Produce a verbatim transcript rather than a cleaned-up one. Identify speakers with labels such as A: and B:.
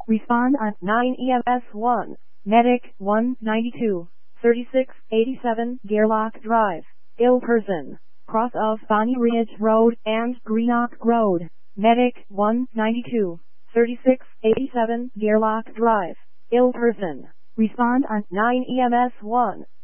A: Respond on nine E M S one. Medic one ninety-two, thirty-six eighty-seven Gearlock Drive, ill person, cross of Bonnie Ridge Road and Greenock Road. Medic one ninety-two, thirty-six eighty-seven Gearlock Drive, ill person. Respond on nine E M S one.